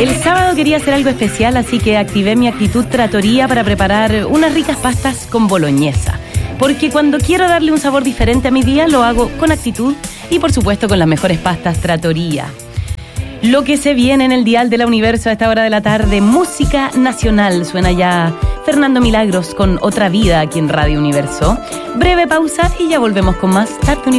El sábado quería hacer algo especial, así que activé mi actitud trattoria para preparar unas ricas pastas con boloñesa. Porque cuando quiero darle un sabor diferente a mi día, lo hago con actitud y por supuesto con las mejores pastas trattoria. Lo que se viene en el dial de la Universo a esta hora de la tarde, música nacional. Suena ya Fernando Milagros con Otra Vida aquí en Radio Universo. Breve pausa y ya volvemos con más Tarde Universo.